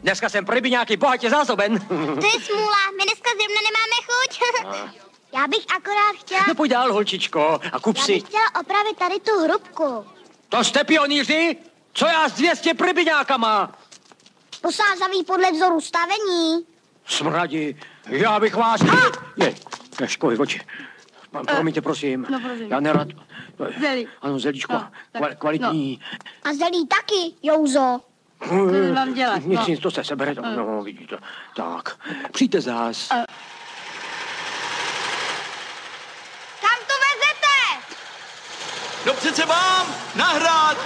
Dneska jsem pro rybiňáky bohatě zásoben. To je smůla, my dneska zrovna nemáme chuť. Já bych akorát chtěla... No pojď dál, holčičko, a kup Já si. bych chtěla opravit tady tu hrubku. To jste pionýři? Co já s 200 rybiňákama? Posázaví podle vzoru stavení. Smradi, já bych vás... Je, školy oči. Promiňte, prosím. No, prosím. Já nerad... Zelí. Ano, zelíčko, No, kvalitní. A zelí taky, Jouzo. Co mám dělat? Nic, to se sebere. No, vidíte. Tak, přijďte zás. Kam to vezete? No přece mám nahrát